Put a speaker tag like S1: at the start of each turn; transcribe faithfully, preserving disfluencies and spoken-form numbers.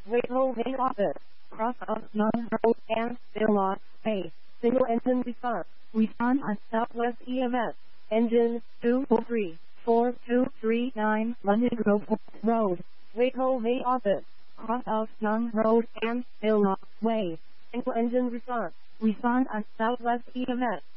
S1: Waco main office, cross of Young Road and Billot Bay. Single engine response. Respond on Southwest E M S. Engine two four three four two three nine London Grove Road. Waco main office, cross of Young Road and Billot Way. Single engine response. Respond on Southwest E M S.